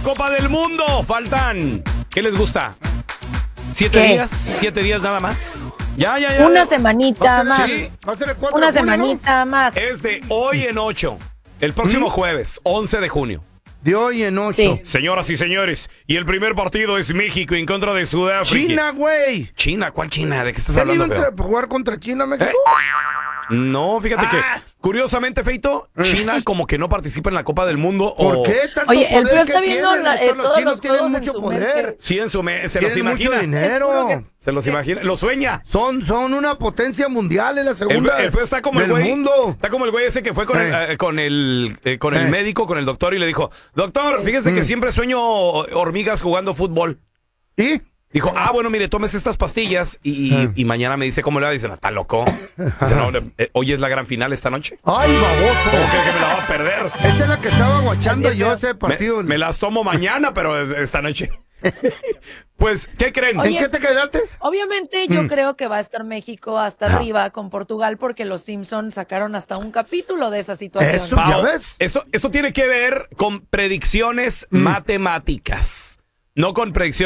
Copa del Mundo. Faltan, ¿qué les gusta? ¿7 días? ¿7 días nada más? Ya. Una semanita más. Sí. Una semanita más. Es de hoy en 8. El próximo jueves, 11 de junio. De hoy en 8. Sí. Señoras y señores, y el primer partido es México en contra de Sudáfrica. China, güey. ¿China? ¿Cuál China? ¿De qué estás ¿Se hablando, iban feo? a jugar contra China, México? No, fíjate que, curiosamente, Feito, China como que no participa en la Copa del Mundo. ¿Por qué tanto Oye, el poder feo que está viendo tienen? todos chinos los tienen juegos en mucho su poder. mente. Sí, se los Tienen imagina. mucho dinero. Se los imagina. Lo sueña. Son una potencia mundial en la segunda El feo está como el del güey. mundo. Está como el güey ese que fue con el médico, con el doctor, y le dijo: Doctor, fíjese que siempre sueño hormigas jugando fútbol. ¿Y? Dijo, bueno, mire, tomes estas pastillas y mañana me dice cómo le va. Dice, ¿está loco? Dice, no, hoy es la gran final esta noche. ¡Ay, baboso! ¿Cómo cree que me la va a perder? Esa es la que estaba guachando yo ese partido. Me las tomo mañana, pero esta noche. Pues, ¿qué creen? Oye, ¿En qué te quedaste? Obviamente yo creo que va a estar México hasta arriba con Portugal porque los Simpsons sacaron hasta un capítulo de esa situación. Eso, ¿ya ves? Eso tiene que ver con predicciones matemáticas, no con predicciones